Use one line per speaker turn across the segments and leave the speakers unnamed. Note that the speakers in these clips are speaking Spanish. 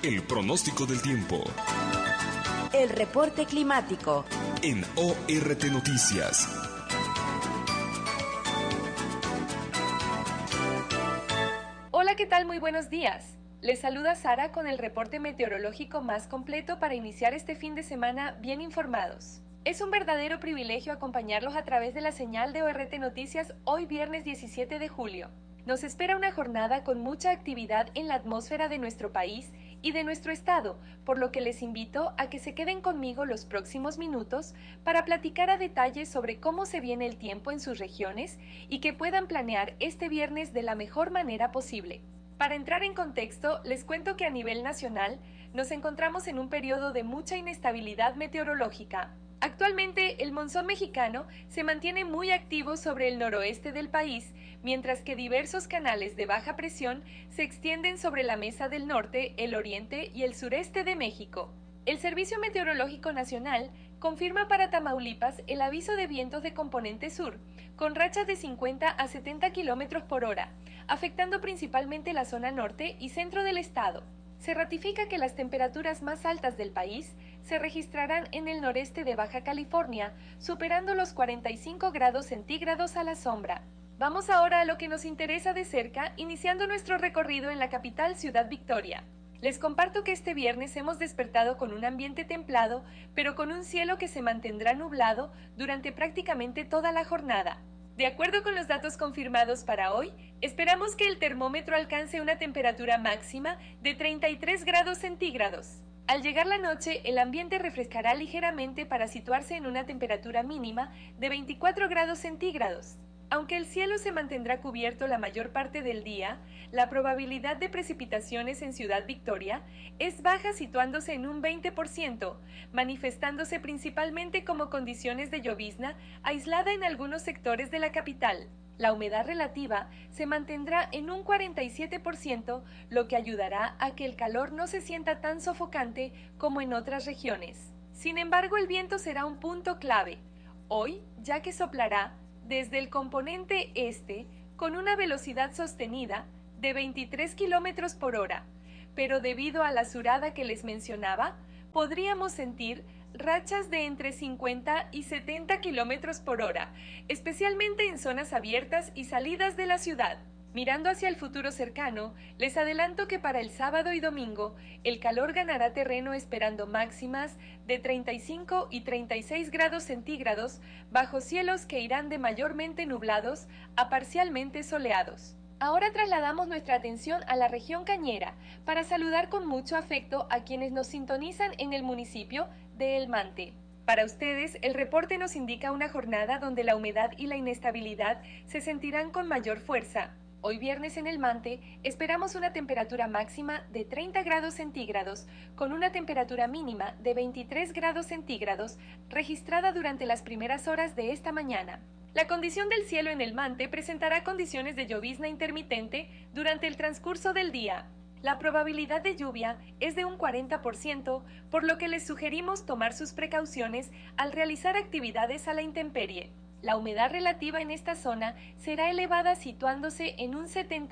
El pronóstico del tiempo.
El reporte climático.
En ORT Noticias.
Hola, ¿qué tal? Muy buenos días. Les saluda Sara con el reporte meteorológico más completo para iniciar este fin de semana bien informados. Es un verdadero privilegio acompañarlos a través de la señal de ORT Noticias hoy viernes 17 de julio. Nos espera una jornada con mucha actividad en la atmósfera de nuestro país y de nuestro estado, por lo que les invito a que se queden conmigo los próximos minutos para platicar a detalle sobre cómo se viene el tiempo en sus regiones y que puedan planear este viernes de la mejor manera posible. Para entrar en contexto, les cuento que a nivel nacional nos encontramos en un periodo de mucha inestabilidad meteorológica. Actualmente, el monzón mexicano se mantiene muy activo sobre el noroeste del país, mientras que diversos canales de baja presión se extienden sobre la Mesa del Norte, el oriente y el sureste de México. El Servicio Meteorológico Nacional confirma para Tamaulipas el aviso de vientos de componente sur, con rachas de 50 a 70 km por hora, afectando principalmente la zona norte y centro del estado. Se ratifica que las temperaturas más altas del país se registrarán en el noreste de Baja California, superando los 45 grados centígrados a la sombra. Vamos ahora a lo que nos interesa de cerca, iniciando nuestro recorrido en la capital Ciudad Victoria. Les comparto que este viernes hemos despertado con un ambiente templado, pero con un cielo que se mantendrá nublado durante prácticamente toda la jornada. De acuerdo con los datos confirmados para hoy, esperamos que el termómetro alcance una temperatura máxima de 33 grados centígrados. Al llegar la noche, el ambiente refrescará ligeramente para situarse en una temperatura mínima de 24 grados centígrados. Aunque el cielo se mantendrá cubierto la mayor parte del día, la probabilidad de precipitaciones en Ciudad Victoria es baja, situándose en un 20%, manifestándose principalmente como condiciones de llovizna aislada en algunos sectores de la capital. La humedad relativa se mantendrá en un 47%, lo que ayudará a que el calor no se sienta tan sofocante como en otras regiones. Sin embargo, el viento será un punto clave hoy, ya que soplará desde el componente este con una velocidad sostenida de 23 km por hora, pero debido a la surada que les mencionaba, podríamos sentir rachas de entre 50 y 70 km por hora, especialmente en zonas abiertas y salidas de la ciudad. Mirando hacia el futuro cercano, les adelanto que para el sábado y domingo, el calor ganará terreno esperando máximas de 35 y 36 grados centígrados bajo cielos que irán de mayormente nublados a parcialmente soleados. Ahora trasladamos nuestra atención a la región cañera para saludar con mucho afecto a quienes nos sintonizan en el municipio de El Mante. Para ustedes, el reporte nos indica una jornada donde la humedad y la inestabilidad se sentirán con mayor fuerza. Hoy viernes en El Mante esperamos una temperatura máxima de 30 grados centígrados con una temperatura mínima de 23 grados centígrados registrada durante las primeras horas de esta mañana. La condición del cielo en El Mante presentará condiciones de llovizna intermitente durante el transcurso del día. La probabilidad de lluvia es de un 40%, por lo que les sugerimos tomar sus precauciones al realizar actividades a la intemperie. La humedad relativa en esta zona será elevada, situándose en un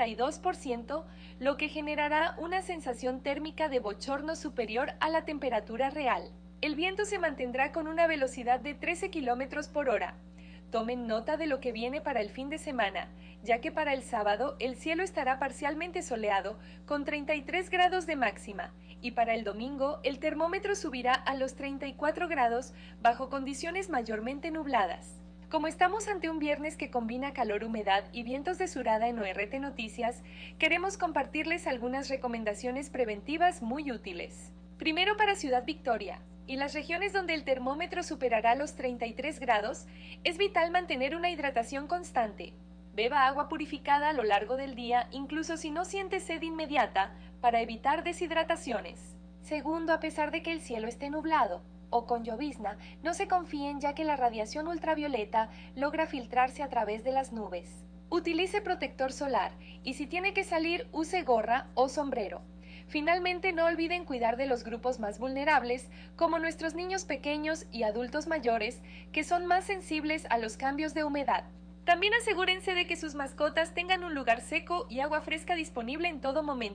72%, lo que generará una sensación térmica de bochorno superior a la temperatura real. El viento se mantendrá con una velocidad de 13 km por hora. Tomen nota de lo que viene para el fin de semana, ya que para el sábado el cielo estará parcialmente soleado con 33 grados de máxima y para el domingo el termómetro subirá a los 34 grados bajo condiciones mayormente nubladas. Como estamos ante un viernes que combina calor, humedad y vientos de surada en ORT Noticias, queremos compartirles algunas recomendaciones preventivas muy útiles. Primero, para Ciudad Victoria y las regiones donde el termómetro superará los 33 grados, es vital mantener una hidratación constante. Beba agua purificada a lo largo del día, incluso si no siente sed inmediata, para evitar deshidrataciones. Segundo, a pesar de que el cielo esté nublado o con llovizna, no se confíen, ya que la radiación ultravioleta logra filtrarse a través de las nubes. Utilice protector solar y si tiene que salir, use gorra o sombrero. Finalmente, no olviden cuidar de los grupos más vulnerables, como nuestros niños pequeños y adultos mayores, que son más sensibles a los cambios de humedad. También asegúrense de que sus mascotas tengan un lugar seco y agua fresca disponible en todo momento.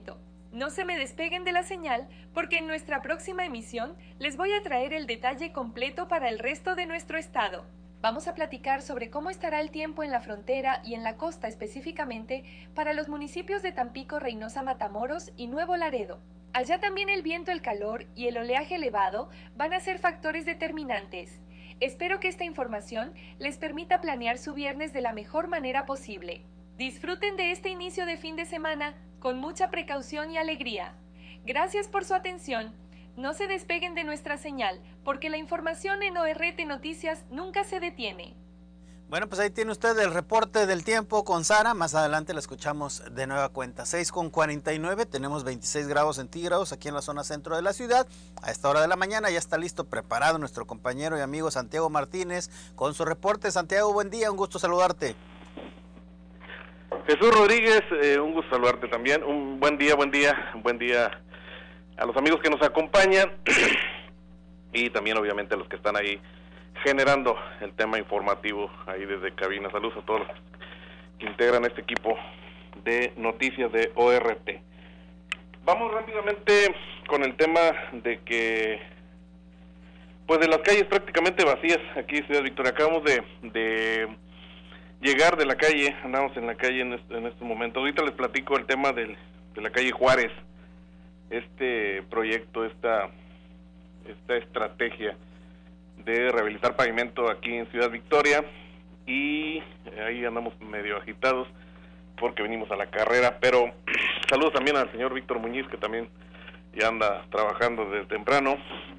No se me despeguen de la señal porque en nuestra próxima emisión les voy a traer el detalle completo para el resto de nuestro estado. Vamos a platicar sobre cómo estará el tiempo en la frontera y en la costa específicamente para los municipios de Tampico, Reynosa, Matamoros y Nuevo Laredo. Allá también el viento, el calor y el oleaje elevado van a ser factores determinantes. Espero que esta información les permita planear su viernes de la mejor manera posible. Disfruten de este inicio de fin de semana con mucha precaución y alegría. Gracias por su atención. No se despeguen de nuestra señal, porque la información en ORT Noticias nunca se detiene.
Bueno, pues ahí tiene usted el reporte del tiempo con Sara. Más adelante la escuchamos de nueva cuenta. 6:49, tenemos 26 grados centígrados aquí en la zona centro de la ciudad. A esta hora de la mañana ya está listo, preparado nuestro compañero y amigo Santiago Martínez con su reporte. Santiago, buen día, un gusto saludarte.
Jesús Rodríguez, un gusto saludarte también. Un buen día a los amigos que nos acompañan y también obviamente a los que están ahí generando el tema informativo ahí desde cabina. Saludos a todos los que integran este equipo de noticias de ORT. Vamos rápidamente con el tema de que, pues, de las calles prácticamente vacías aquí en Ciudad Victoria. Acabamos de llegar de la calle, andamos en la calle en este momento. Ahorita les platico el tema de la calle Juárez, este proyecto, esta estrategia de rehabilitar pavimento aquí en Ciudad Victoria, y ahí andamos medio agitados porque venimos a la carrera, pero saludos también al señor Víctor Muñiz, que también ya anda trabajando desde temprano.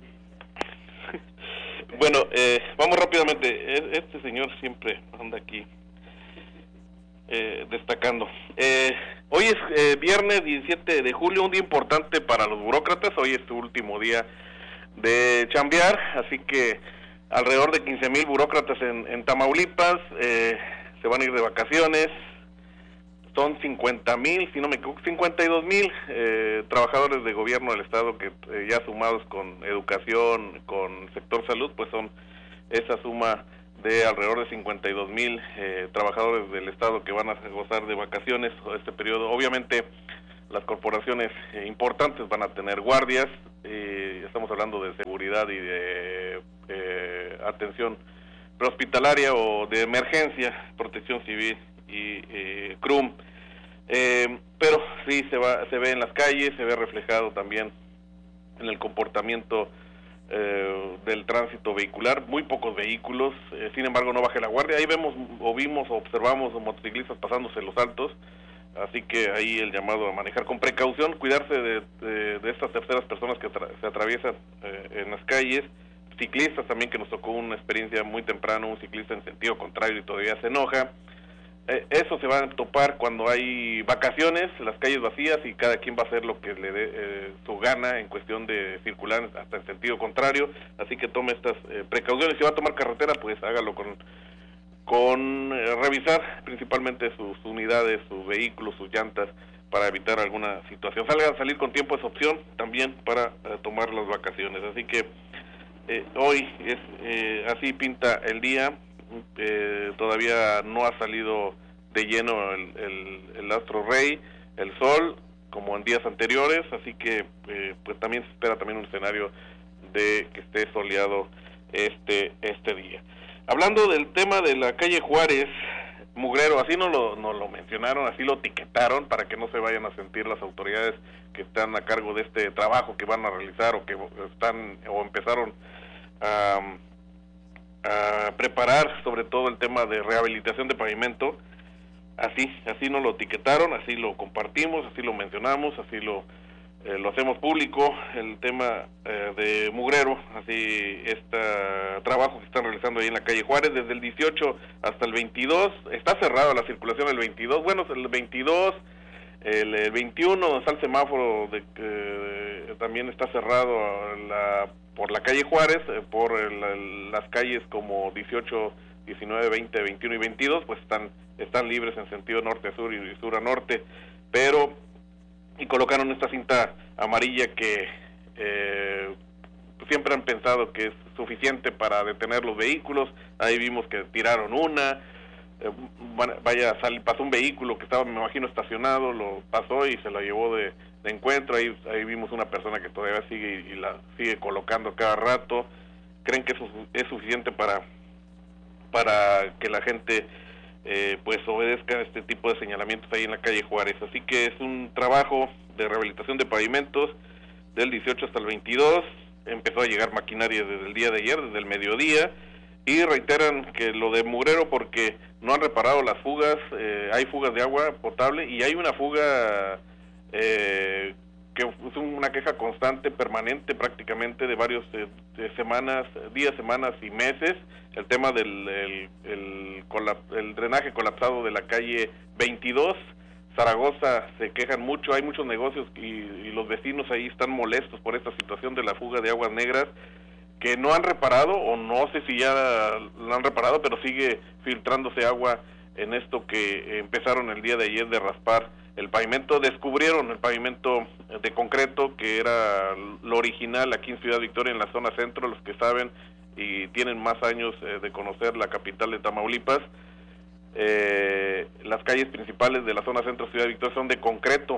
Bueno, vamos rápidamente. Este señor siempre anda aquí destacando. Hoy es viernes 17 de julio, un día importante para los burócratas. Hoy es su último día de chambear, así que alrededor de 15,000 burócratas en Tamaulipas se van a ir de vacaciones. Son 50,000, si no me equivoco, 52,000 trabajadores de gobierno del estado que ya sumados con educación, con sector salud, pues son esa suma de alrededor de 52,000 trabajadores del estado que van a gozar de vacaciones este periodo. Obviamente las corporaciones importantes van a tener guardias, estamos hablando de seguridad y de atención prehospitalaria o de emergencia, protección civil y CRUM, pero sí se ve en las calles, se ve reflejado también en el comportamiento del tránsito vehicular. Muy pocos vehículos, sin embargo no baje la guardia. Ahí observamos motociclistas pasándose los altos, así que ahí el llamado a manejar con precaución, cuidarse de estas terceras personas que se atraviesan en las calles. Ciclistas también, que nos tocó una experiencia muy temprano, un ciclista en sentido contrario y todavía se enoja. Eso se va a topar cuando hay vacaciones, las calles vacías, y cada quien va a hacer lo que le dé su gana en cuestión de circular hasta en sentido contrario. Así que tome estas precauciones. Si va a tomar carretera, pues hágalo con revisar principalmente sus unidades, sus vehículos, sus llantas, para evitar alguna situación. Salir con tiempo es opción también para tomar las vacaciones. Así que hoy es así pinta el día. Todavía no ha salido de lleno el astro rey, el sol, como en días anteriores, así que pues también se espera también un escenario de que esté soleado este día. Hablando del tema de la calle Juárez, mugrero, así no lo mencionaron, así lo etiquetaron para que no se vayan a sentir las autoridades que están a cargo de este trabajo que van a realizar o que están o empezaron a preparar, sobre todo el tema de rehabilitación de pavimento. Así nos lo etiquetaron, así lo compartimos, así lo mencionamos, así lo hacemos público, el tema de mugrero, así trabajo que están realizando ahí en la calle Juárez desde el 18 hasta el 22, está cerrada la circulación el 22, bueno, el 22, el 21, donde está el semáforo, también está cerrado por la calle Juárez, por las calles como 18, 19, 20, 21 y 22, pues están libres en sentido norte a sur y sur a norte, y colocaron esta cinta amarilla que siempre han pensado que es suficiente para detener los vehículos. Ahí vimos que tiraron una, pasó un vehículo que estaba, me imagino, estacionado, lo pasó y se lo llevó de encuentro. Ahí vimos una persona que todavía sigue y la sigue colocando cada rato. ¿Creen que eso es suficiente para que la gente pues obedezca este tipo de señalamientos ahí en la calle Juárez? Así que es un trabajo de rehabilitación de pavimentos del 18 hasta el 22. Empezó a llegar maquinaria desde el día de ayer, desde el mediodía, y reiteran que lo de mugrero porque no han reparado las fugas. Hay fugas de agua potable y hay una fuga que es una queja constante, permanente prácticamente de varios días, semanas y meses. El tema del el drenaje colapsado de la calle 22, Zaragoza, se quejan mucho, hay muchos negocios y los vecinos ahí están molestos por esta situación de la fuga de aguas negras que no han reparado, o no sé si ya lo han reparado, pero sigue filtrándose agua en esto que empezaron el día de ayer de raspar el pavimento. Descubrieron el pavimento de concreto, que era lo original aquí en Ciudad Victoria, en la zona centro. Los que saben y tienen más años de conocer la capital de Tamaulipas, las calles principales de la zona centro Ciudad Victoria son de concreto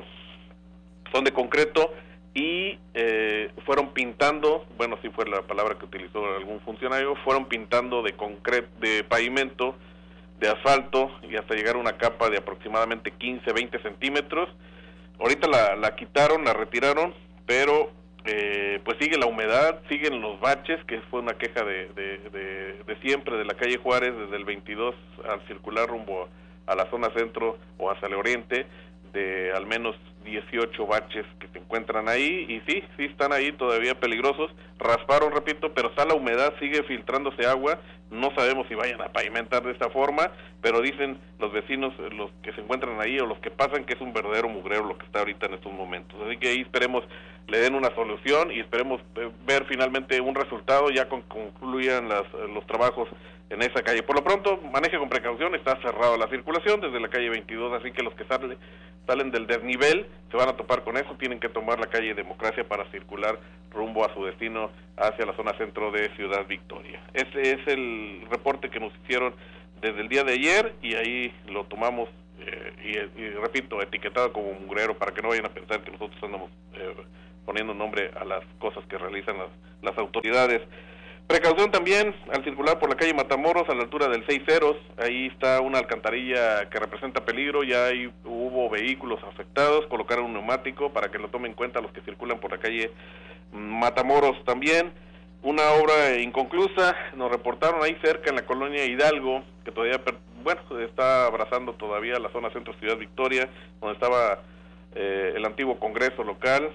y fueron pintando, bueno, sí fue la palabra que utilizó algún funcionario, fueron pintando de pavimento, de asfalto, y hasta llegar a una capa de aproximadamente 15-20 centímetros. Ahorita la quitaron, la retiraron, pero pues sigue la humedad, siguen los baches, que fue una queja de siempre de la calle Juárez, desde el 22 al circular rumbo a la zona centro o hacia el oriente, de al menos 18 baches que se encuentran ahí, y sí están ahí todavía peligrosos. Rasparon, repito, pero está la humedad, sigue filtrándose agua. No sabemos si vayan a pavimentar de esta forma, pero dicen los vecinos, los que se encuentran ahí o los que pasan, que es un verdadero mugrero lo que está ahorita en estos momentos. Así que ahí esperemos le den una solución y esperemos ver finalmente un resultado, ya concluyan los trabajos en esa calle. Por lo pronto, maneje con precaución, está cerrada la circulación desde la calle 22, así que los que salen del desnivel se van a topar con eso, tienen que tomar la calle Democracia para circular rumbo a su destino hacia la zona centro de Ciudad Victoria. Ese es el reporte que nos hicieron desde el día de ayer y ahí lo tomamos y repito, etiquetado como mugrero, para que no vayan a pensar que nosotros andamos poniendo nombre a las cosas que realizan las autoridades. Precaución también al circular por la calle Matamoros a la altura del 6 Ceros. Ahí está una alcantarilla que representa peligro, ya hubo vehículos afectados, colocaron un neumático para que lo tomen en cuenta los que circulan por la calle Matamoros también. Una obra inconclusa, nos reportaron ahí cerca en la colonia Hidalgo, que todavía, está abrazando todavía la zona centro Ciudad Victoria, donde estaba el antiguo Congreso local.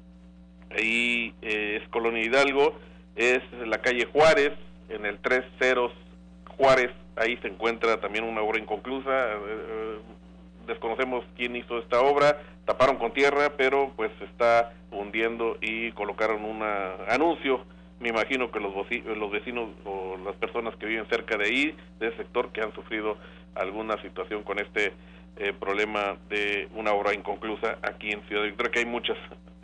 Ahí es colonia Hidalgo, es la calle Juárez, en el 3 Ceros Juárez, ahí se encuentra también una obra inconclusa. Desconocemos quién hizo esta obra, taparon con tierra, pero pues se está hundiendo y colocaron un anuncio. Me imagino que los vecinos o las personas que viven cerca de ahí, de ese sector, que han sufrido alguna situación con este problema de una obra inconclusa aquí en Ciudad Victoria, que hay muchas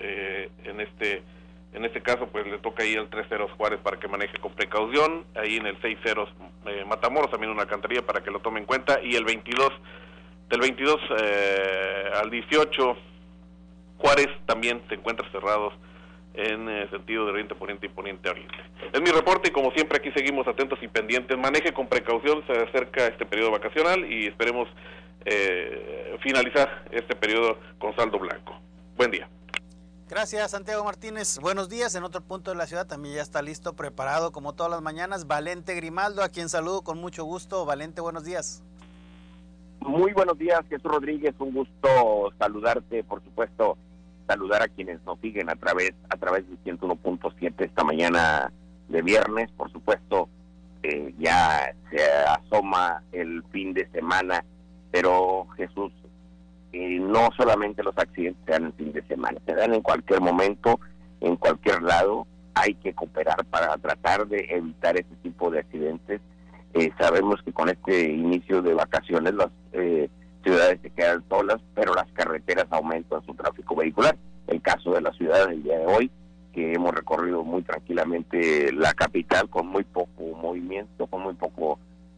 en este caso, pues le toca ahí el 3 Ceros Juárez para que maneje con precaución. Ahí en el 6 Ceros Matamoros también una alcantarilla para que lo tome en cuenta. Y el 22, del 22 al 18, Juárez también se encuentra cerrados en sentido de oriente poniente y poniente oriente. Es mi reporte y como siempre aquí seguimos atentos y pendientes. Maneje con precaución, se acerca este periodo vacacional y esperemos finalizar este periodo con saldo blanco. Buen día.
Gracias, Santiago Martínez. Buenos días. En otro punto de la ciudad también ya está listo, preparado como todas las mañanas, Valente Grimaldo, a quien saludo con mucho gusto. Valente, buenos días.
Muy buenos días, Jesús Rodríguez, un gusto saludarte, por supuesto, saludar a quienes nos siguen a través del 101.7 esta mañana de viernes. Por supuesto, ya se asoma el fin de semana, pero Jesús, no solamente los accidentes se dan en fin de semana, se dan en cualquier momento, en cualquier lado. Hay que cooperar para tratar de evitar ese tipo de accidentes. Sabemos que con este inicio de vacaciones las ciudades se quedan solas, pero las carreteras aumentan su tráfico vehicular. El caso de la ciudad del día de hoy, que hemos recorrido muy tranquilamente la capital con muy poco movimiento, con muy poco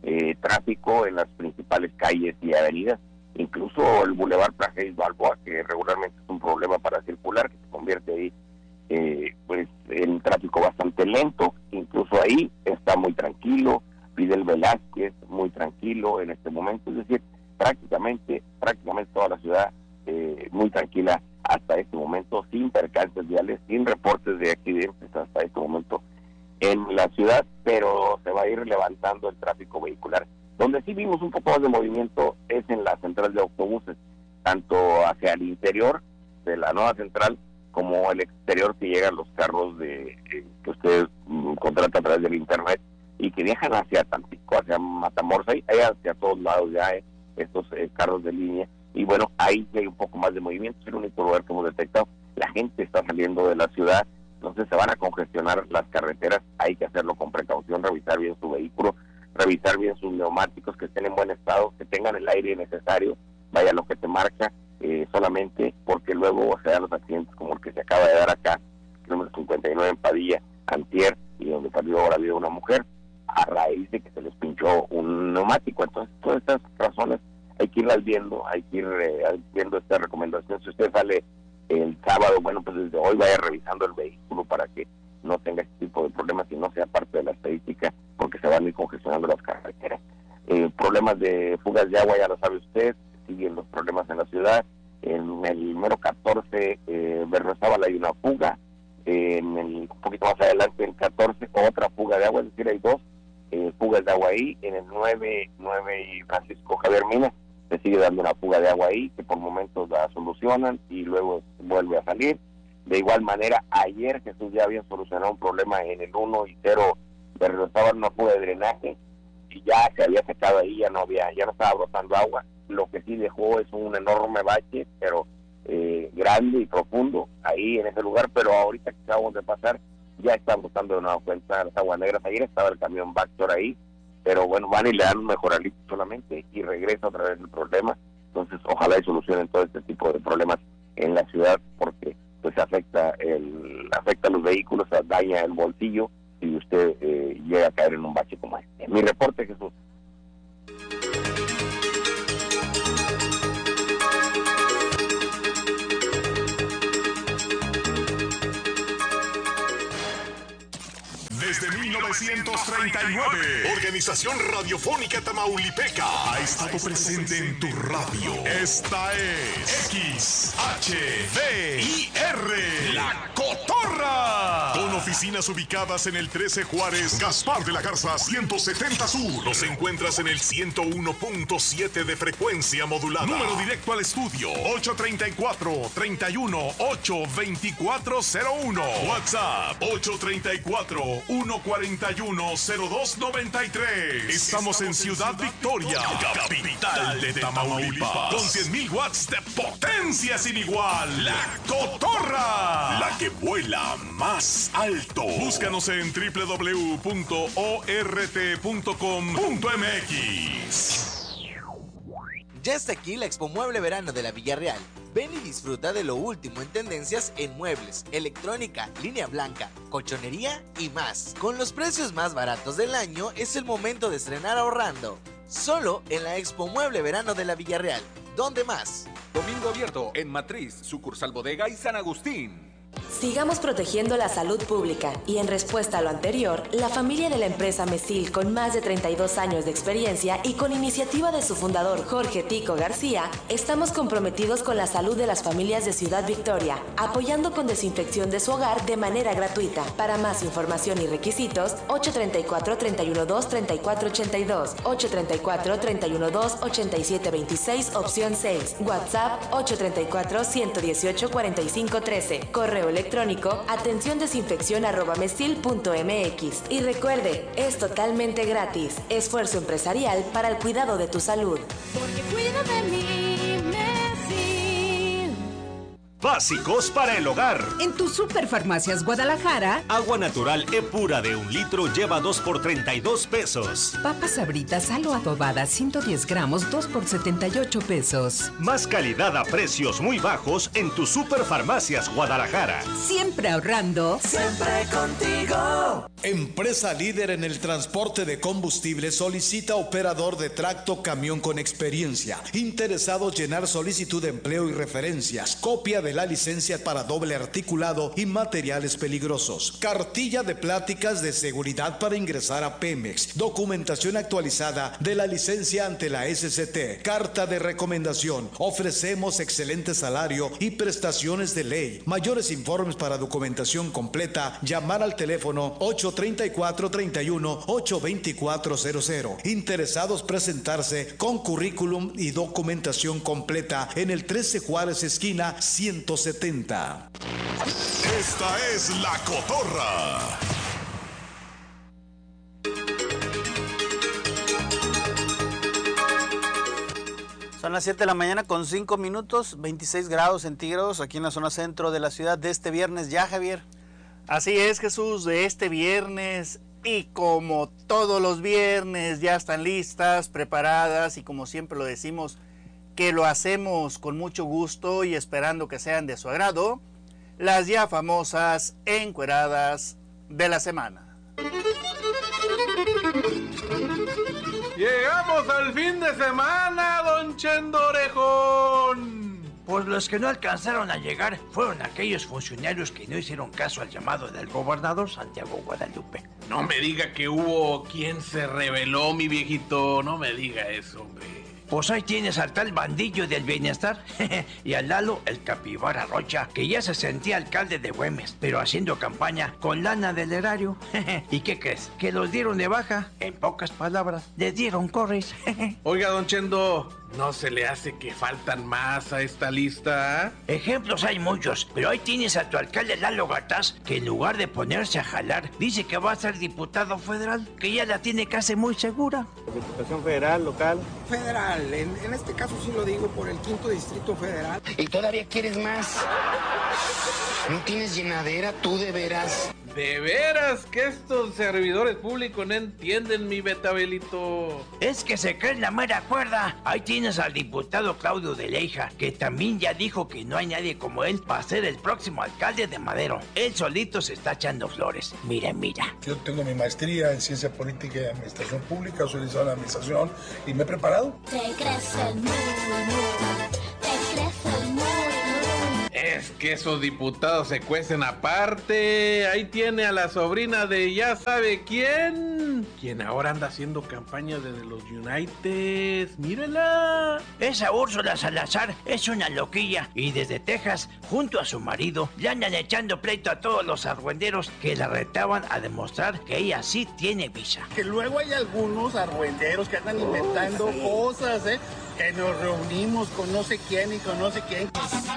tráfico en las principales calles y avenidas, incluso el Boulevard Prajeis Balboa, que regularmente es un problema para circular, que se convierte ahí pues en tráfico bastante lento. Incluso ahí está muy tranquilo. Fidel Velázquez, muy tranquilo en este momento, es decir, prácticamente toda la ciudad muy tranquila hasta este momento, sin percances viales, sin reportes de accidentes hasta este momento en la ciudad, pero se va a ir levantando el tráfico vehicular. Donde sí vimos un poco más de movimiento es en la central de autobuses, tanto hacia el interior de la nueva central como el exterior, que llegan los carros que usted contrata a través del internet y que viajan hacia Tampico, hacia Matamoros, ahí hacia todos lados ya estos carros de línea. Y bueno, ahí hay un poco más de movimiento, es el único lugar que hemos detectado. La gente está saliendo de la ciudad, entonces se van a congestionar las carreteras, hay que hacerlo con precaución, revisar bien su vehículo, revisar bien sus neumáticos, que estén en buen estado, que tengan el aire necesario, vaya lo que te marca, solamente porque luego se dan los accidentes como el que se acaba de dar acá, kilómetro 59 en Padilla, antier, y donde salió ahora vida una mujer, a raíz de que se les pinchó un neumático. Entonces, todas estas razones hay que irlas viendo, hay que ir viendo esta recomendación. Si usted sale el sábado, bueno, pues desde hoy vaya revisando el vehículo para que no tenga este tipo de problemas y no sea parte de la estadística, porque se van a ir congestionando las carreteras. Problemas de fugas de agua, ya lo sabe usted, siguen los problemas en la ciudad. En el número 14, Berriozábal, hay una fuga. Un poquito más adelante, en 14, otra fuga de agua, es decir, hay dos fugas de agua ahí. En el 9 y Francisco Javier Mina se sigue dando una fuga de agua ahí, que por momentos la solucionan y luego vuelve a salir. De igual manera, ayer Jesús ya había solucionado un problema en el 1 y 0, Berriozábal, una fuga de drenaje, y ya se había secado ahí, ya no estaba brotando agua. Lo que sí dejó es un enorme bache, pero grande y profundo ahí en ese lugar, pero ahorita que acabamos de pasar ya están botando de nueva cuenta las aguas negras. Ayer estaba el camión Vactor ahí, pero bueno, van y le dan un mejoralito solamente y regresa otra vez el problema. Entonces ojalá y solucionen todo este tipo de problemas en la ciudad, porque pues afecta a los vehículos, daña el bolsillo si usted llega a caer en un bache como este. Mi reporte, Jesús.
Desde 1939, Organización Radiofónica Tamaulipeca ha estado presente en tu radio. Esta es XHVIR, La Cotorra. Con oficinas ubicadas en el 13 Juárez, Gaspar de la Garza 170 Sur. Nos encuentras en el 101.7 de frecuencia modulada. Número directo al estudio 834-31-82401. WhatsApp 834-141-0293. Estamos en Ciudad Victoria, capital de Tamaulipas, con 100,000 watts de potencia sin igual. La Cotorra, la que vuela más alto. Búscanos en www.ort.com.mx.
Ya está aquí la Expo Mueble Verano de la Villarreal. Ven y disfruta de lo último en tendencias en muebles, electrónica, línea blanca, colchonería y más. Con los precios más baratos del año, es el momento de estrenar ahorrando. Solo en la Expo Mueble Verano de la Villarreal. ¿Dónde más?
Domingo abierto en Matriz, sucursal Bodega y San Agustín.
Sigamos protegiendo la salud pública y en respuesta a lo anterior, la familia de la empresa Mesil, con más de 32 años de experiencia y con iniciativa de su fundador Jorge Tico García, estamos comprometidos con la salud de las familias de Ciudad Victoria, apoyando con desinfección de su hogar de manera gratuita. Para más información y requisitos, 834-312-3482, 834-312-8726, opción 6, WhatsApp 834-118-4513, correo electrónico atenciondesinfeccion@mesil.mx. Y recuerde, es totalmente gratis. Esfuerzo empresarial para el cuidado de tu salud.
Porque cuida de mí, Mesil. Básicos para el hogar.
En tu Superfarmacias Guadalajara,
Agua natural E-Pura de 1 litro lleva 2 por 32 pesos.
papas Sabritas Salo adobada 110 gramos 2 por 78 pesos.
Más calidad a precios muy bajos en tu Superfarmacias Guadalajara.
Siempre ahorrando.
Siempre contigo.
Empresa líder en el transporte de combustible solicita operador de tracto camión con experiencia. Interesados llenar solicitud de empleo y referencias. Copia de la licencia para doble articulado y materiales peligrosos. Cartilla de pláticas de seguridad para ingresar a Pemex. Documentación actualizada de la licencia ante la SCT. Carta de recomendación. Ofrecemos excelente salario y prestaciones de ley. Mayores informes para documentación completa. Llamar al teléfono 834-31 82400. Interesados presentarse con currículum y documentación completa en el 13 Juárez esquina 170.
Esta es La Cotorra.
Son las 7 de la mañana con 5 minutos, 26 grados centígrados aquí en la zona centro de la ciudad de este viernes ya, Javier.
Así es, Jesús, de este viernes, y como todos los viernes ya están listas, preparadas, y como siempre lo decimos, que lo hacemos con mucho gusto y esperando que sean de su agrado, las ya famosas encueradas de la semana.
Llegamos al fin de semana, don Chendo Orejón.
Pues los que no alcanzaron a llegar fueron aquellos funcionarios que no hicieron caso al llamado del gobernador Santiago Guadalupe.
No me diga que hubo quien se rebeló, mi viejito. No me diga eso, hombre.
Pues ahí tienes al tal Bandillo del Bienestar y al Lalo el Capibara Rocha, que ya se sentía alcalde de Güemes, pero haciendo campaña con lana del erario. ¿Y qué crees? Que los dieron de baja. En pocas palabras, le dieron corres.
Oiga, don Chendo, ¿no se le hace que faltan más a esta lista?
Ejemplos hay muchos, pero ahí tienes a tu alcalde Lalo Gataz, que en lugar de ponerse a jalar, dice que va a ser diputado federal, que ya la tiene casi muy segura.
Diputación federal, local.
Federal, en este caso sí lo digo por el 5º Distrito Federal.
¿Y todavía quieres más? ¿No tienes llenadera tú de veras?
De veras que estos servidores públicos no entienden, mi Betabelito.
Es que se creen la mera cuerda. Ahí tienes al diputado Claudio de Leija, que también ya dijo que no hay nadie como él para ser el próximo alcalde de Madero. Él solito se está echando flores. Mira, mira.
Yo tengo mi maestría en Ciencia Política y Administración Pública, soy licenciado en Administración y me he preparado.
Te crece el mundo, te crece el mundo.
Es que esos diputados se cuecen aparte. Ahí tiene a la sobrina de ya sabe quién, quien ahora anda haciendo campaña desde los United. Mírala.
Esa Úrsula Salazar es una loquilla y desde Texas, junto a su marido, le andan echando pleito a todos los argüenderos que la retaban a demostrar que ella sí tiene visa.
Que luego hay algunos argüenderos que andan inventando cosas, que nos reunimos con no sé quién y con no sé quién.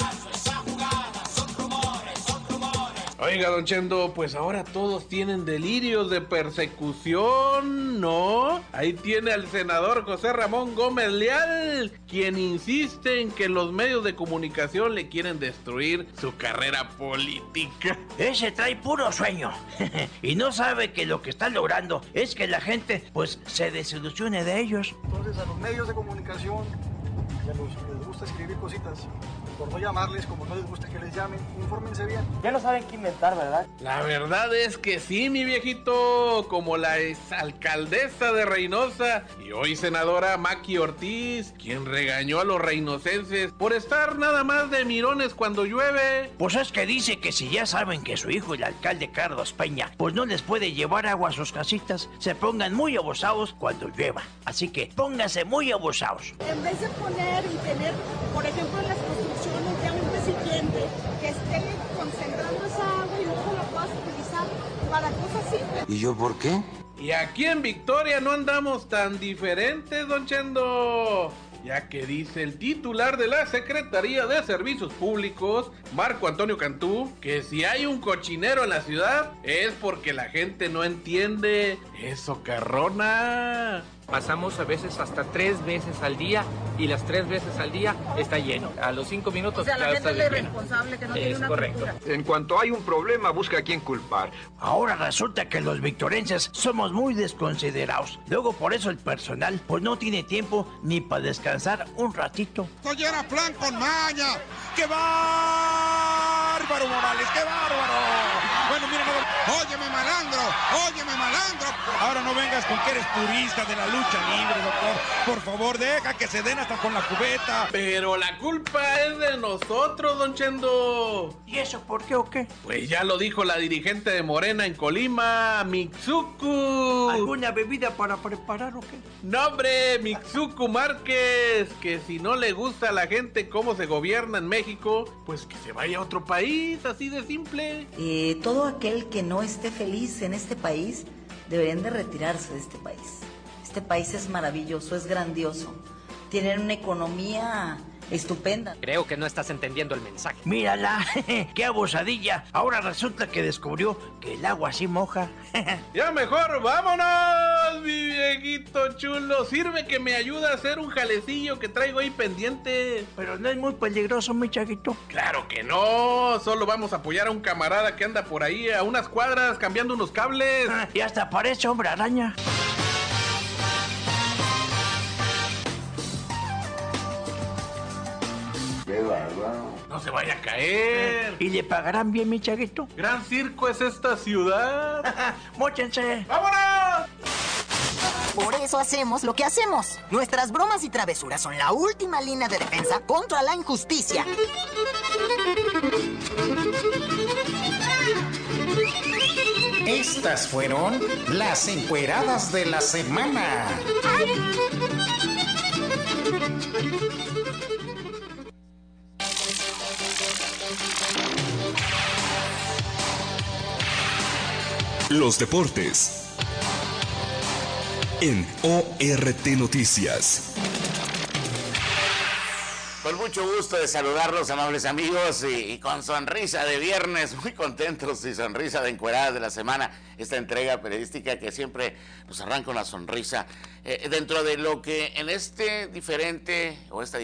Oiga, don Chendo, pues ahora todos tienen delirios de persecución, ¿no? Ahí tiene al senador José Ramón Gómez Leal, quien insiste en que los medios de comunicación le quieren destruir su carrera política.
Ese trae puro sueño y no sabe que lo que está logrando es que la gente, pues, se desilusione de ellos.
Entonces, a los medios de comunicación les gusta escribir cositas. Por no llamarles, como no les gusta que les llamen, infórmense bien.
Ya no saben qué inventar, ¿verdad?
La verdad es que sí, mi viejito, como la exalcaldesa de Reynosa y hoy senadora Maki Ortiz, quien regañó a los reinocenses por estar nada más de mirones cuando llueve.
Pues es que dice que si ya saben que su hijo, el alcalde Carlos Peña, pues no les puede llevar agua a sus casitas, se pongan muy abusados cuando llueva. Así que pónganse muy abusados.
En vez de poner y tener, por ejemplo, en las construcciones ya un recipiente que esté concentrando esa agua y luego la puedas utilizar para cosas simples.
¿Y yo por qué?
Y aquí en Victoria no andamos tan diferentes, don Chendo, ya que dice el titular de la Secretaría de Servicios Públicos, Marco Antonio Cantú, que si hay un cochinero en la ciudad es porque la gente no entiende. ¡Es socarrona!
Pasamos a veces hasta 3 veces al día y las 3 veces al día está lleno. A los 5 minutos
O sea,
ya
la
está
gente es
lleno.
irresponsable que no tiene
Es
una
correcto.
cultura.
En cuanto hay un problema, busca a quién culpar.
Ahora resulta que los victorenses somos muy desconsiderados. Luego por eso el personal pues no tiene tiempo ni para descansar un ratito.
Oye, era plan con maña. ¡Qué bárbaro, Morales! ¡Qué bárbaro! Bueno, mira, óyeme, malandro. Ahora no vengas con que eres purista de la lucha libre, doctor. Por favor, deja que se den hasta con la cubeta.
Pero la culpa es de nosotros, don Chendo.
¿Y eso por qué o qué?
Pues ya lo dijo la dirigente de Morena en Colima, Mitsuku.
¿Alguna bebida para preparar o qué?
No, hombre, Mitsuku Márquez, que si no le gusta a la gente cómo se gobierna en México, pues que se vaya a otro país, así de simple.
Todo aquel que no esté feliz en este país, deberían de retirarse de este país. Este país es maravilloso, es grandioso. Tienen una economía estupenda.
Creo que no estás entendiendo el mensaje.
Mírala, qué abusadilla. Ahora resulta que descubrió que el agua sí moja.
Ya mejor, vámonos, mi viejito chulo. Sirve que me ayuda a hacer un jalecillo que traigo ahí pendiente.
Pero no es muy peligroso, mi chaguito.
Claro que no, solo vamos a apoyar a un camarada que anda por ahí a unas cuadras cambiando unos cables.
Y hasta parece hombre araña.
¡Qué bárbaro! No se vaya a caer.
¿Y le pagarán bien, mi chaguito?
Gran circo es esta ciudad.
¡Móchense!
¡Vámonos!
Por eso hacemos lo que hacemos. Nuestras bromas y travesuras son la última línea de defensa contra la injusticia.
Estas fueron las encueradas de la semana.
Los deportes en ORT Noticias.
Con mucho gusto de saludarlos, amables amigos, y con sonrisa de viernes, muy contentos, y sonrisa de encueradas de la semana, esta entrega periodística que siempre nos arranca una sonrisa, dentro de lo que en esta diferente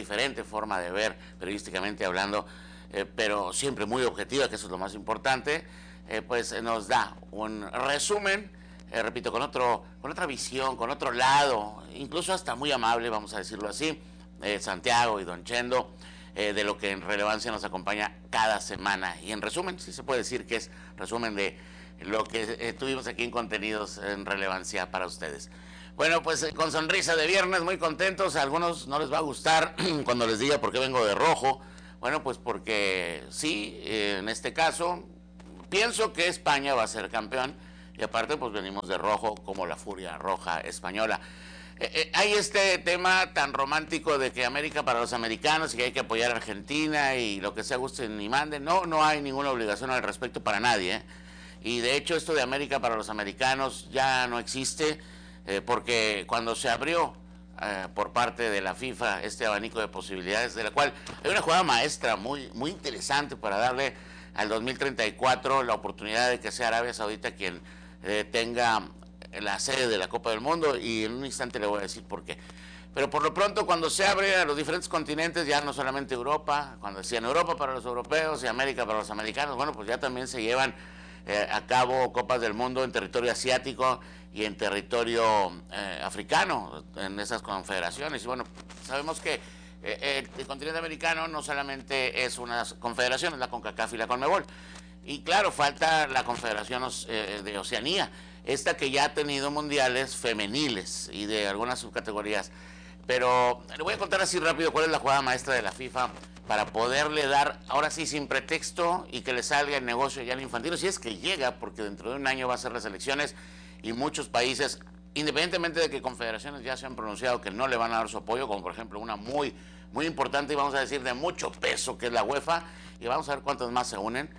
forma de ver, periodísticamente hablando, pero siempre muy objetiva, que eso es lo más importante, pues nos da un resumen, repito, con otra visión, con otro lado, incluso hasta muy amable, vamos a decirlo así, Santiago y don Chendo, de lo que en relevancia nos acompaña cada semana. Y en resumen, sí se puede decir que es resumen de lo que tuvimos aquí en contenidos en relevancia para ustedes. Bueno, pues con sonrisa de viernes, muy contentos. A algunos no les va a gustar cuando les diga por qué vengo de rojo. Bueno, pues porque sí, en este caso, pienso que España va a ser campeón. Y aparte, pues venimos de rojo como la furia roja española. Hay este tema tan romántico de que América para los americanos y que hay que apoyar a Argentina y lo que sea gusten y manden. No hay ninguna obligación al respecto para nadie, Y de hecho esto de América para los americanos ya no existe, porque cuando se abrió por parte de la FIFA este abanico de posibilidades, de la cual hay una jugada maestra muy interesante para darle al 2034 la oportunidad de que sea Arabia Saudita quien tenga la sede de la Copa del Mundo, y en un instante le voy a decir por qué. Pero por lo pronto, cuando se abre a los diferentes continentes, ya no solamente Europa, cuando decían Europa para los europeos y América para los americanos, bueno, pues ya también se llevan a cabo Copas del Mundo en territorio asiático y en territorio africano, en esas confederaciones. Y bueno, sabemos que el continente americano no solamente es una confederación, es la CONCACAF y la CONMEBOL. Y claro, falta la confederación de Oceanía, esta que ya ha tenido mundiales femeniles y de algunas subcategorías. Pero le voy a contar así rápido cuál es la jugada maestra de la FIFA para poderle dar, ahora sí, sin pretexto, y que le salga el negocio ya al Infantino, si es que llega, porque dentro de un año va a ser las elecciones y muchos países, independientemente de que confederaciones ya se han pronunciado que no le van a dar su apoyo, como por ejemplo una muy importante y vamos a decir de mucho peso, que es la UEFA, y vamos a ver cuántos más se unen.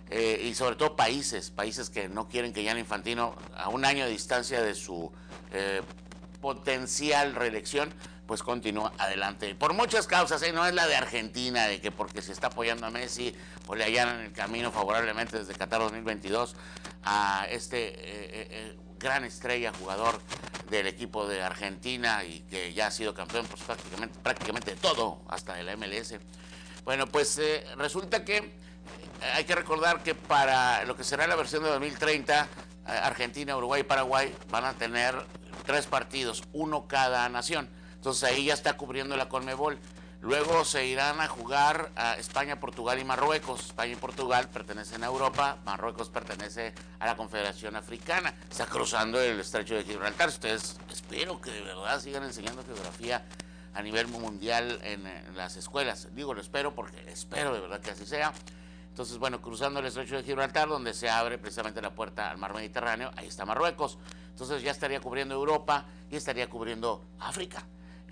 Y sobre todo países que no quieren que Gianni Infantino, a un año de distancia de su potencial reelección, pues continúa adelante. Por muchas causas, no es la de Argentina, de que porque se está apoyando a Messi o le allanan el camino favorablemente desde Qatar 2022 a este gran estrella, jugador del equipo de Argentina y que ya ha sido campeón pues, prácticamente de todo, hasta de la MLS. Bueno, pues resulta que hay que recordar que para lo que será la versión de 2030, Argentina, Uruguay y Paraguay van a tener 3 partidos, uno cada nación. Entonces ahí ya está cubriendo la Conmebol. Luego se irán a jugar a España, Portugal y Marruecos. España y Portugal pertenecen a Europa, Marruecos pertenece a la Confederación Africana. Está cruzando el estrecho de Gibraltar. Ustedes espero que de verdad sigan enseñando geografía a nivel mundial en las escuelas. Digo, lo espero porque espero de verdad que así sea. Entonces, bueno, cruzando el estrecho de Gibraltar, donde se abre precisamente la puerta al mar Mediterráneo, ahí está Marruecos. Entonces ya estaría cubriendo Europa y estaría cubriendo África.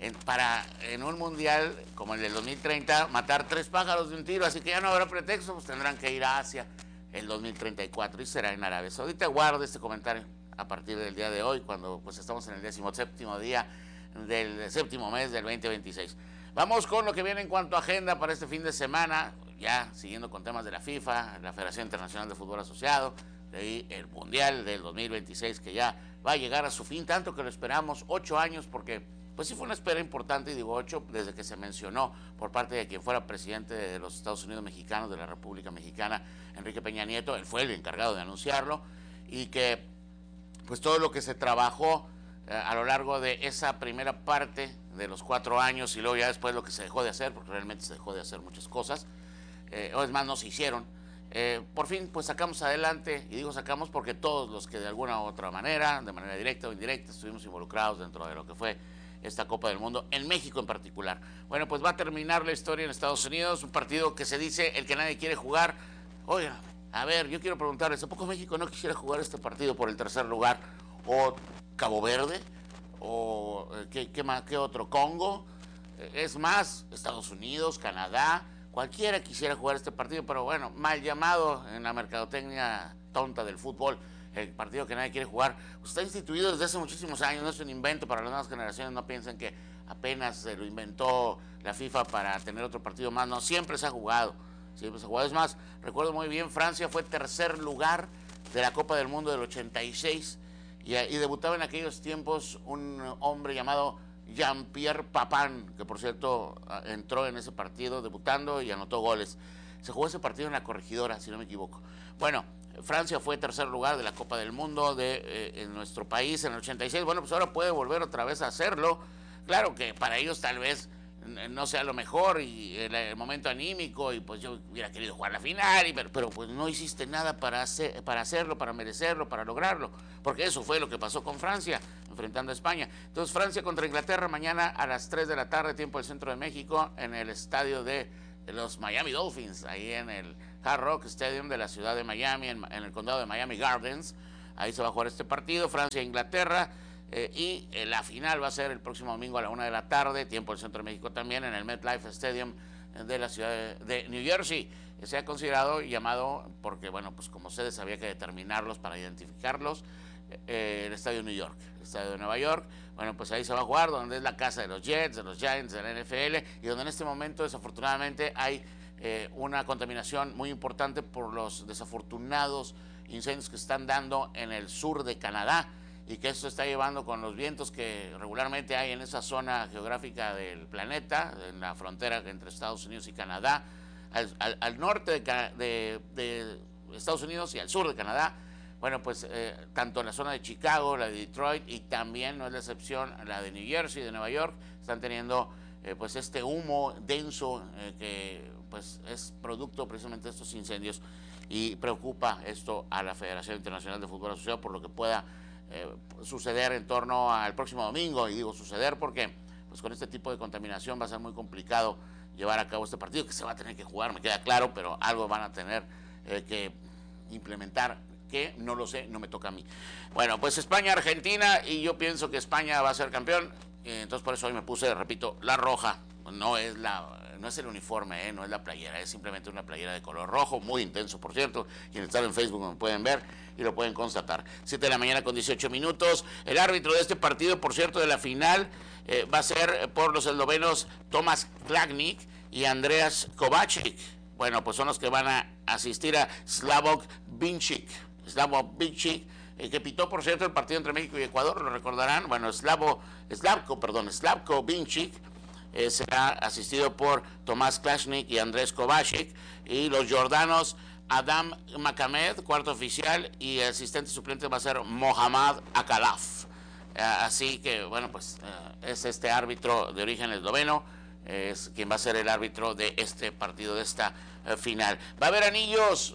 En un mundial como el del 2030, matar 3 pájaros de un tiro, así que ya no habrá pretexto, pues tendrán que ir a Asia el 2034 y será en Arabia Saudita. Guardo este comentario a partir del día de hoy, cuando pues estamos en el 17º día del 7º mes del 2026. Vamos con lo que viene en cuanto a agenda para este fin de semana, ya siguiendo con temas de la FIFA, la Federación Internacional de Fútbol Asociado, y el Mundial del 2026 que ya va a llegar a su fin, tanto que lo esperamos 8 años, porque pues sí fue una espera importante, y digo 8, desde que se mencionó por parte de quien fuera presidente de los Estados Unidos mexicanos, de la República Mexicana, Enrique Peña Nieto. Él fue el encargado de anunciarlo, y que pues todo lo que se trabajó a lo largo de esa primera parte de los 4 años, y luego ya después lo que se dejó de hacer, porque realmente se dejó de hacer muchas cosas, o es más, no se hicieron. Por fin, pues sacamos adelante, y digo sacamos porque todos los que de alguna u otra manera, de manera directa o indirecta, estuvimos involucrados dentro de lo que fue esta Copa del Mundo, en México en particular. Bueno, pues va a terminar la historia en Estados Unidos, un partido que se dice el que nadie quiere jugar. Oiga, a ver, yo quiero preguntarles, ¿a poco México no quisiera jugar este partido por el tercer lugar? ¿O Cabo Verde? ¿O qué otro? ¿Congo? Es más, Estados Unidos, Canadá, cualquiera quisiera jugar este partido, pero bueno, mal llamado en la mercadotecnia tonta del fútbol, el partido que nadie quiere jugar. Está instituido desde hace muchísimos años, no es un invento para las nuevas generaciones, no piensen que apenas se lo inventó la FIFA para tener otro partido más, no, siempre se ha jugado, siempre se ha jugado. Es más, recuerdo muy bien, Francia fue tercer lugar de la Copa del Mundo del 86, y debutaba en aquellos tiempos un hombre llamado Jean-Pierre Papin, que por cierto entró en ese partido debutando y anotó goles. Se jugó ese partido en La Corregidora, si no me equivoco. Bueno, Francia fue tercer lugar de la Copa del Mundo en nuestro país en el 86. Bueno, pues ahora puede volver otra vez a hacerlo. Claro que para ellos tal vez no sea lo mejor, y el momento anímico, y pues yo hubiera querido jugar la final, pero pues no hiciste nada para hacerlo, para merecerlo, para lograrlo, porque eso fue lo que pasó con Francia, enfrentando a España. Entonces Francia contra Inglaterra mañana a las 3 de la tarde, tiempo del centro de México, en el estadio de los Miami Dolphins, ahí en el Hard Rock Stadium de la ciudad de Miami, en el condado de Miami Gardens. Ahí se va a jugar este partido, Francia-Inglaterra. Y la final va a ser el próximo domingo a la 1 de la tarde, tiempo del centro de México también, en el MetLife Stadium de la ciudad de New Jersey. Se ha considerado y llamado, porque bueno, pues como ustedes había que determinarlos para identificarlos, el Estadio New York, el Estadio de Nueva York. Bueno, pues ahí se va a jugar, donde es la casa de los Jets, de los Giants, de la NFL, y donde en este momento desafortunadamente hay una contaminación muy importante por los desafortunados incendios que están dando en el sur de Canadá, y que esto está llevando con los vientos que regularmente hay en esa zona geográfica del planeta, en la frontera entre Estados Unidos y Canadá, al norte de Estados Unidos y al sur de Canadá. Bueno, pues tanto en la zona de Chicago, la de Detroit, y también, no es la excepción, la de New Jersey, de Nueva York, están teniendo pues este humo denso que pues es producto precisamente de estos incendios, y preocupa esto a la Federación Internacional de Fútbol Asociado por lo que pueda suceder en torno al próximo domingo. Y digo suceder porque pues con este tipo de contaminación va a ser muy complicado llevar a cabo este partido, que se va a tener que jugar, me queda claro, pero algo van a tener que implementar, que no lo sé, no me toca a mí. Bueno, pues España-Argentina, y yo pienso que España va a ser campeón, entonces por eso hoy me puse, repito, la roja. No es no es el uniforme, no es la playera, es simplemente una playera de color rojo, muy intenso, por cierto. Quienes están en Facebook me pueden ver y lo pueden constatar. 7 de la mañana con 18 minutos. El árbitro de este partido, por cierto, de la final, va a ser por los eslovenos Tomáš Klajnik y Andreas Kovačić. Bueno, pues son los que van a asistir a Slavko Vinčić, que pitó, por cierto, el partido entre México y Ecuador, lo recordarán. Bueno, Slavko Vinčić será asistido por Tomáš Klajnik y Andrés Kovačić, y los jordanos Adam Makamed, cuarto oficial, y el asistente suplente va a ser Mohammad Akalaf. Así que, bueno, pues es este árbitro de origen esloveno, es quien va a ser el árbitro de este partido, de esta final. Va a haber anillos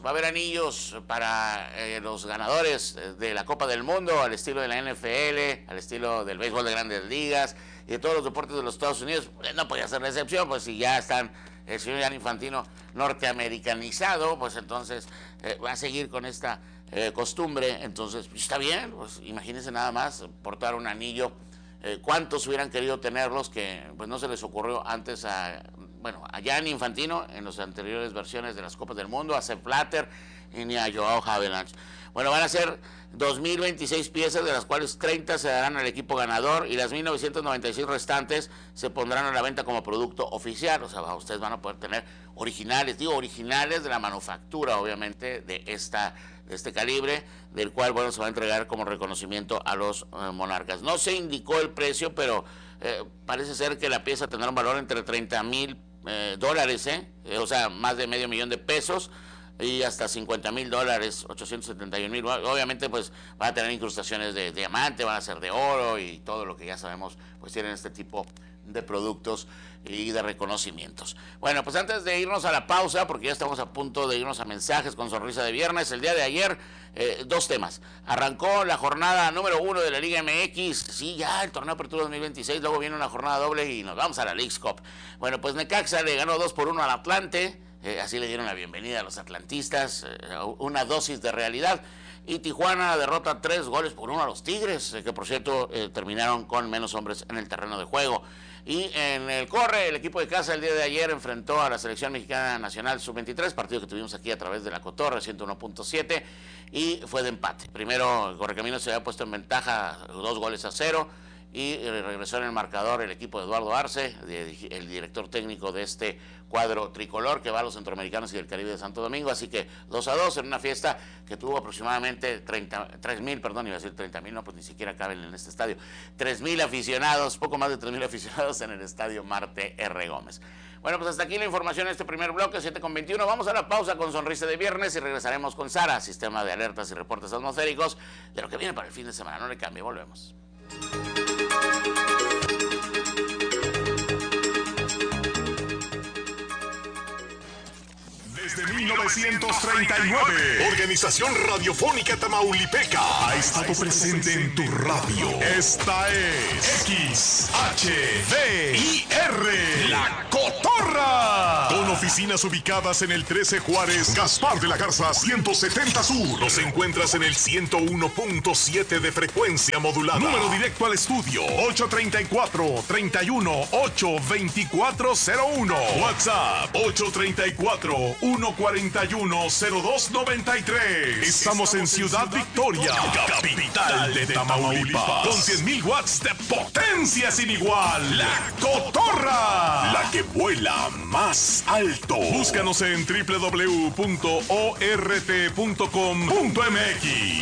para los ganadores de la Copa del Mundo, al estilo de la NFL, al estilo del béisbol de Grandes Ligas y de todos los deportes de los Estados Unidos. No podía ser la excepción, pues si ya están el señor Gianni Infantino norteamericanizado, pues entonces va a seguir con esta costumbre. Entonces está bien, pues imagínense nada más portar un anillo. ¿Cuántos hubieran querido tenerlos que pues no se les ocurrió antes a Gianni Infantino en las anteriores versiones de las Copas del Mundo, a Sepp Blatter y ni a Joao Havelange? Bueno, van a ser 2.026 piezas, de las cuales 30 se darán al equipo ganador y las 1.996 restantes se pondrán a la venta como producto oficial. O sea, ustedes van a poder tener originales de la manufactura, obviamente, de este calibre, del cual, bueno, se va a entregar como reconocimiento a los monarcas. No se indicó el precio, pero parece ser que la pieza tendrá un valor entre $30,000, o sea, más de $500,000 y hasta $50,000, $871,000. Obviamente, pues van a tener incrustaciones de diamante, van a ser de oro y todo lo que ya sabemos, pues tienen este tipo de productos y de reconocimientos. Bueno, pues antes de irnos a la pausa, porque ya estamos a punto de irnos a mensajes con Sonrisa de Viernes, el día de ayer, dos temas. Arrancó la jornada número 1 de la Liga MX, sí, ya el torneo Apertura 2026, luego viene una jornada doble y nos vamos a la Leagues Cup. Bueno, pues Necaxa le ganó 2-1 al Atlante, así le dieron la bienvenida a los atlantistas, una dosis de realidad. Y Tijuana derrota 3-1 a los Tigres, que por cierto terminaron con menos hombres en el terreno de juego. Y en el corre, el equipo de casa el día de ayer enfrentó a la selección mexicana nacional sub-23, partido que tuvimos aquí a través de la Cotorra, 101.7, y fue de empate. Primero el Correcaminos se había puesto en ventaja 2-0, y regresó en el marcador el equipo de Eduardo Arce, el director técnico de este cuadro tricolor que va a los centroamericanos y del Caribe de Santo Domingo. Así que 2-2 en una fiesta que tuvo aproximadamente 30,000, no, pues ni siquiera caben en este estadio, 3,000 aficionados, poco más de 3,000 aficionados en el estadio Marte R. Gómez. Bueno, pues hasta aquí la información en este primer bloque, 7:21. Vamos a la pausa con Sonrisa de Viernes y regresaremos con Sara, sistema de alertas y reportes atmosféricos de lo que viene para el fin de semana. No le cambie, volvemos.
Desde 1939, Organización Radiofónica Tamaulipeca ha estado presente en tu radio. Esta es XHVIR, La Cotorra. Con oficinas ubicadas en el 13 Juárez, Gaspar de la Garza 170 Sur. Nos encuentras en el 101.7 de frecuencia modulada. Número directo al estudio 834-31-82401. WhatsApp 834-141-0293. Estamos en Ciudad Victoria, capital de Tamaulipas, con 100,000 watts de potencia sin igual. La Cotorra, la que vuela más alto. Búscanos en www.ort.com.mx.